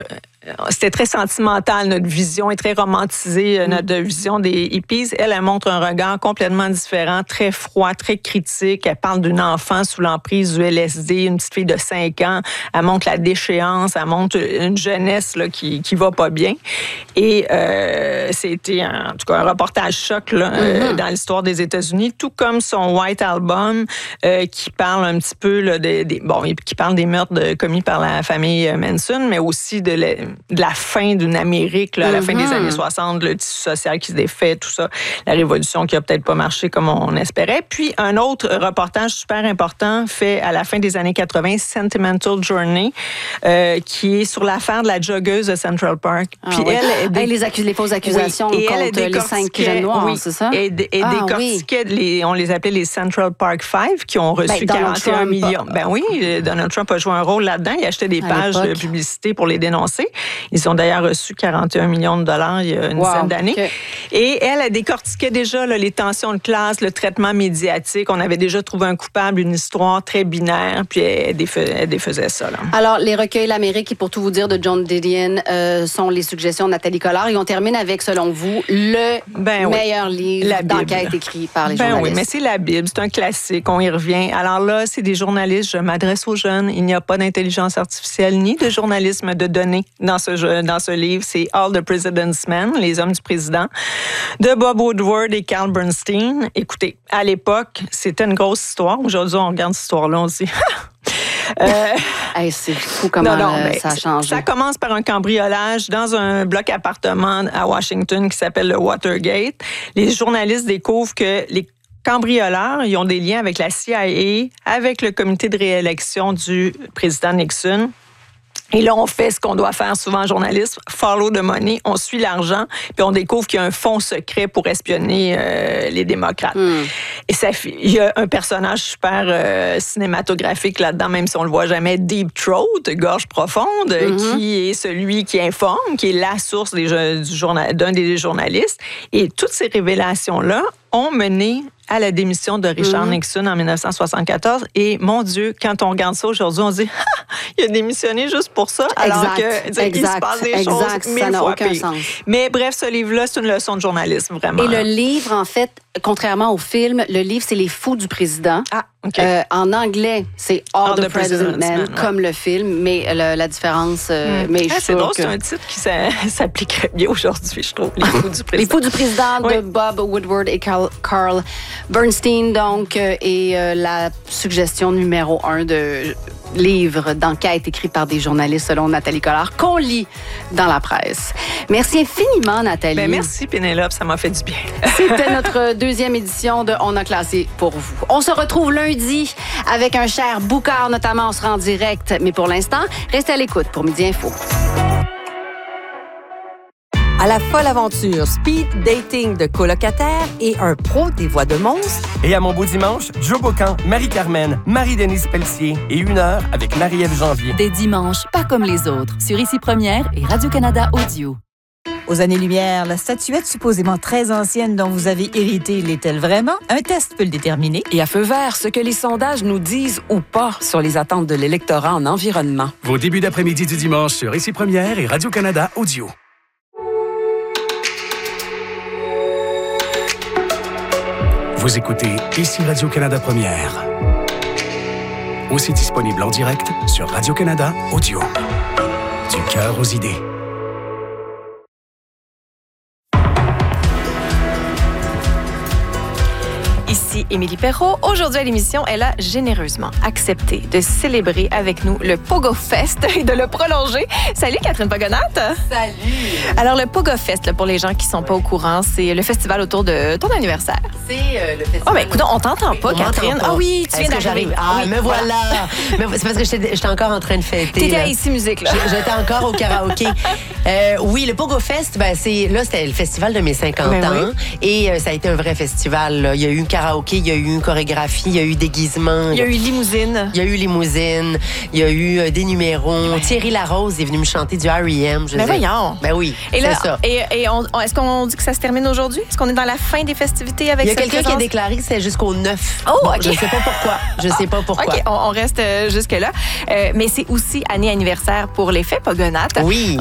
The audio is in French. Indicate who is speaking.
Speaker 1: c'était très sentimental, notre vision est très romantisée, notre vision des hippies. Elle montre un regard complètement différent, très froid, très critique. Elle parle d'une enfant sous l'emprise du LSD, une petite fille de 5 ans. Elle montre la déchéance, elle montre une jeunesse là, qui va pas bien. Et c'était en tout cas un reportage choc là, dans l'histoire des États-Unis, tout comme son White Album qui parle un petit peu là, qui parle des meurtres commis par la famille Manson, mais aussi de la fin d'une Amérique là, à la fin des années 60, le tissu social qui se défait, tout ça, la révolution qui a peut-être pas marché comme on espérait. Puis un autre reportage super important fait à la fin des années 80, Sentimental Journey, qui est sur l'affaire de la joggeuse de Central Park. Puis
Speaker 2: les fausses accusations contre les 5 jeunes noirs, c'est ça?
Speaker 1: Et décortiquait, on les appelait les Central Park Five, qui ont reçu 41 millions. Ben oui, Donald Trump a joué un rôle là-dedans. Il achetait des pages de publicité pour les dénoncer. Ils ont d'ailleurs reçu 41 millions de dollars il y a une dizaine d'années. Okay. Et elle décortiquait déjà là, les tensions de classe, le traitement médiatique. On avait déjà trouvé un coupable, une histoire très binaire, puis elle défaisait ça. Là.
Speaker 2: Alors, les recueils L'Amérique, pour tout vous dire, de John Didion, sont les suggestions de Nathalie Collard. Et on termine avec, selon vous, le meilleur livre d'enquête écrit par les journalistes.
Speaker 1: Oui, mais c'est la Bible. C'est un classique. On y revient. Alors là, c'est des journalistes. Je m'adresse aux jeunes. Il n'y a pas d'intelligence artificielle ni de journalisme de données dans ce livre. C'est All the President's Men, Les hommes du président, de Bob Woodward et Carl Bernstein. Écoutez, à l'époque, c'était une grosse histoire. Aujourd'hui, on regarde cette histoire-là, on se dit...
Speaker 2: c'est fou comment ça a changé.
Speaker 1: Ça commence par un cambriolage dans un bloc appartement à Washington qui s'appelle le Watergate. Les journalistes découvrent que les cambrioleurs, ils ont des liens avec la CIA, avec le comité de réélection du président Nixon. Et là, on fait ce qu'on doit faire souvent en journaliste, follow the money, on suit l'argent, puis on découvre qu'il y a un fonds secret pour espionner les démocrates. Et il y a un personnage super cinématographique là-dedans, même si on le voit jamais, Deep Throat, gorge profonde, qui est celui qui informe, qui est la source d'un des journalistes. Et toutes ces révélations-là ont mené à la démission de Richard Nixon en 1974. Et mon Dieu, quand on regarde ça aujourd'hui, on se dit il a démissionné juste pour ça, alors qu'il se passe des choses mille fois pires. Mais bref, ce livre-là, c'est une leçon de journalisme, vraiment.
Speaker 2: Et le livre, en fait, contrairement au film, le livre, c'est Les fous du président. Okay. En anglais, c'est All the President's Men, comme le film, mais la différence... mais
Speaker 1: c'est drôle, c'est un titre qui s'appliquerait bien aujourd'hui, je trouve. Les fous du président.
Speaker 2: Les fous du président de Bob Woodward et Carl Bernstein, donc, et la suggestion numéro 1 de livre d'enquête écrit par des journalistes, selon Nathalie Collard, qu'on lit dans la presse. Merci infiniment, Nathalie.
Speaker 1: Merci, Pénélope, ça m'a fait du bien.
Speaker 2: C'était notre deuxième édition de On a classé pour vous. On se retrouve lundi avec un cher Boucard, notamment, on sera en direct. Mais pour l'instant, restez à l'écoute pour Midi Info.
Speaker 3: À la folle aventure speed dating de colocataires et un pro des voix de monstres.
Speaker 4: Et à mon beau dimanche, Joe Bocan, Marie-Carmen, Marie-Denise Pelletier et 1 heure avec Marie-Ève Janvier.
Speaker 5: Des dimanches pas comme les autres sur Ici Première et Radio-Canada Audio.
Speaker 6: Aux années-lumière, la statuette supposément très ancienne dont vous avez hérité l'est-elle vraiment? Un test peut le déterminer.
Speaker 7: Et à feu vert, ce que les sondages nous disent ou pas sur les attentes de l'électorat en environnement.
Speaker 8: Vos débuts d'après-midi du dimanche sur Ici Première et Radio-Canada Audio. Vous écoutez Ici Radio-Canada Première. Aussi disponible en direct sur Radio-Canada Audio. Du cœur aux idées.
Speaker 9: Ici Émilie Perrault. Aujourd'hui à l'émission, elle a généreusement accepté de célébrer avec nous le Pogo Fest et de le prolonger. Salut Catherine Pogonate.
Speaker 10: Salut.
Speaker 9: Alors le Pogo Fest, là, pour les gens qui sont pas au courant, c'est le festival autour de ton anniversaire.
Speaker 10: C'est le festival.
Speaker 9: Oh ben écoute, on t'entend pas, Catherine.
Speaker 10: Pas.
Speaker 9: Ah oui, tu viens d'arriver.
Speaker 10: Me voilà. Mais c'est parce que j'étais encore en train de fêter.
Speaker 9: T'étais à Ici Musique là.
Speaker 10: J'étais encore au karaoké. Oui, le Pogo Fest, c'était le festival de mes 50 ans et ça a été un vrai festival. Là. Il y a eu un karaoké il y a eu une chorégraphie, il y a eu déguisement.
Speaker 9: Il y a eu limousine.
Speaker 10: Il y a eu limousine, il y a eu des numéros. Thierry Larose est venu me chanter du R.E.M.
Speaker 9: Ben voyons.
Speaker 10: Ben oui,
Speaker 9: et là,
Speaker 10: c'est ça.
Speaker 9: Et est-ce qu'on dit que ça se termine aujourd'hui? Est-ce qu'on est dans la fin des festivités avec
Speaker 10: Il y a
Speaker 9: cette
Speaker 10: quelqu'un qui a
Speaker 9: présence?
Speaker 10: déclaré que c'est jusqu'au 9.
Speaker 9: Oh, OK.
Speaker 10: Je sais pas pourquoi.
Speaker 9: OK, on reste jusque-là. Mais c'est aussi année anniversaire pour l'effet Pogonates.
Speaker 10: Oui.